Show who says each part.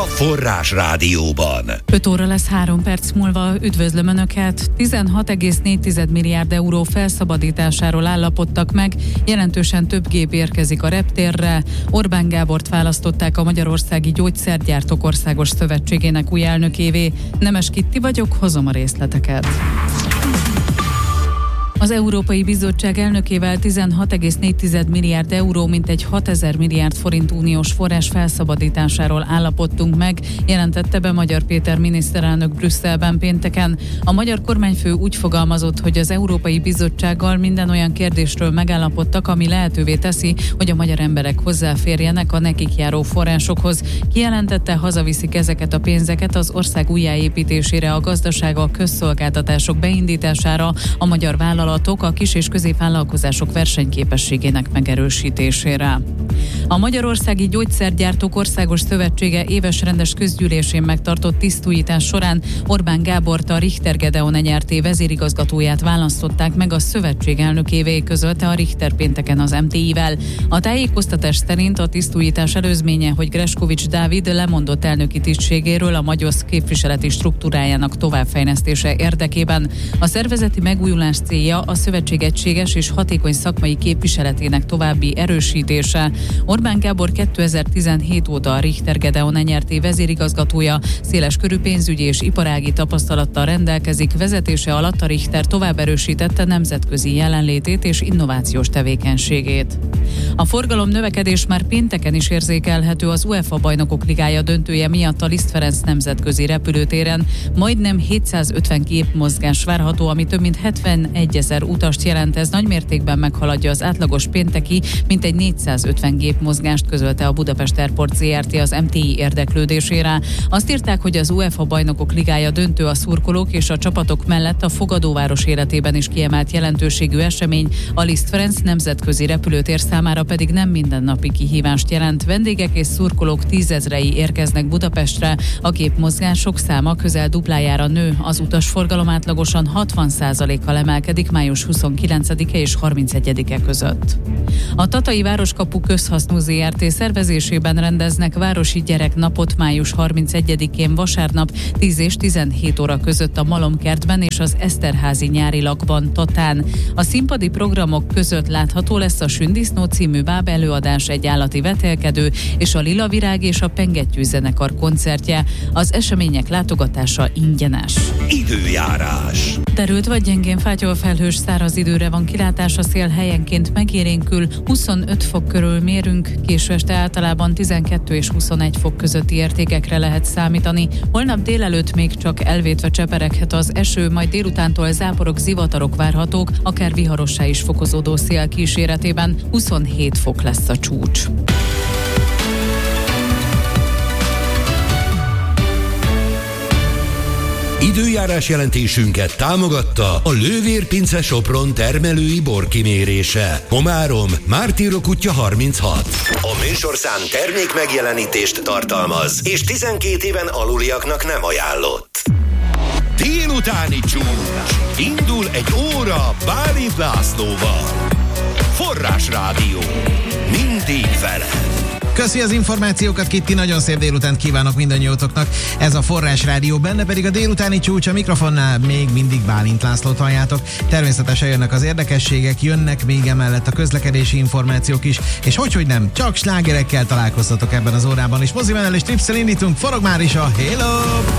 Speaker 1: Forrás Rádióban.
Speaker 2: 5 óra lesz 3 perc múlva. Üdvözlöm Önöket! 16,4 milliárd euró felszabadításáról állapodtak meg, jelentősen több gép érkezik a reptérre. Orbán Gábort választották a Magyarországi Gyógyszergyártók Országos Szövetségének új elnökévé. Nemes Kitti vagyok, hozom a részleteket. Az Európai Bizottság elnökével 16,4 milliárd euró, mintegy 6000 milliárd forint uniós forrás felszabadításáról állapodtunk meg, jelentette be Magyar Péter miniszterelnök Brüsszelben pénteken. A magyar kormányfő úgy fogalmazott, hogy az Európai Bizottsággal minden olyan kérdésről megállapodtak, ami lehetővé teszi, hogy a magyar emberek hozzáférjenek a nekik járó forrásokhoz. Kijelentette, hazaviszik ezeket a pénzeket az ország újjáépítésére, a gazdaság, a közszolgáltatások beindítására, a magyar vállalatok, a kis- és középvállalkozások versenyképességének megerősítésére. A Magyarországi Gyógyszergyártók Országos Szövetsége éves rendes közgyűlésén megtartott tisztújítás során Orbán Gábort, a Richter Gedeon Nyrt. Vezérigazgatóját választották meg a szövetség elnökévé, közölte a Richter pénteken az MTI-vel. A tájékoztatás szerint a tisztújítás előzménye, hogy Greskovics Dávid lemondott elnöki tisztségéről a Magyarország képviseleti struktúrájának továbbfejlesztése érdekében. A szervezeti megújulás célja a szövetség egységes és hatékony szakmai képviseletének további erősítése. Orbán Gábor 2017 óta a Richter Gedeon Nyrt. Vezérigazgatója, széles körű pénzügyi és iparági tapasztalattal rendelkezik, vezetése alatt a Richter tovább erősítette nemzetközi jelenlétét és innovációs tevékenységét. A forgalom növekedés már pénteken is érzékelhető az UEFA Bajnokok Ligája döntője miatt a Liszt Ferenc nemzetközi repülőtéren. Majdnem 750 gépmozgás várható, ami több mint 71 000 utast jelent. Ez nagymértékben meghaladja az átlagos pénteki, mintegy 450 gépmozgást, közölte a Budapest Airport Zrt. Az MTI érdeklődésére. Azt írták, hogy az UEFA Bajnokok Ligája döntő a szurkolók és a csapatok mellett a fogadóváros életében is kiemelt jelentőségű esemény, a Liszt Ferenc nemzetközi repülőtér számára pedig nem mindennapi kihívást jelent. Vendégek és szurkolók tízezrei érkeznek Budapestre, a gépmozgások száma közel duplájára nő, az utasforgalom átlagosan 60%-kal emelkedik május 29-e és 31-e között. A Tatai Városkapu Közhasznú Zrt. Szervezésében rendeznek városi gyereknapot május 31-én vasárnap 10 és 17 óra között a Malomkertben és az Eszterházi nyári lakban Tatán. A színpadi programok között látható lesz a Sündisznó című báb előadás, egy állati vetélkedő és a Lila Virág és a Pengettyű zenekar koncertje. Az események látogatása ingyenes.
Speaker 1: Időjárás.
Speaker 2: Terült vagy gyengén fátyol felhős száraz időre van kilátás, a szél helyenként megélénkül, 25 fok körül mérünk, késő este általában 12 és 21 fok közötti értékekre lehet számítani. Holnap délelőtt még csak elvétve csepereghet az eső, majd délutántól záporok, zivatarok várhatók, akár viharossá is fokozódó szél kíséretében. 27 fok lesz a csúcs.
Speaker 1: Időjárás jelentésünket támogatta a Lővér Pince Sopron termelői borkimérése. Komárom, Mártírok útja 36. A műsorszám termék megjelenítést tartalmaz, és 12 éven aluliaknak nem ajánlott. Délutáni csúcs. Indul egy óra Bálint Lászlóval. Forrás Rádió. Mindig veled.
Speaker 3: Köszi az információkat, Kitti, nagyon szép délutánt kívánok mindannyiótoknak. Ez a Forrás Rádió, benne pedig a délutáni csúcs, a mikrofonnál még mindig Bálint Lászlót halljátok. Természetesen jönnek az érdekességek, jönnek még emellett a közlekedési információk is, és hogy nem, csak slágerekkel találkoztatok ebben az órában, és mozimenel és tripszel indítunk, forog már is a Hello!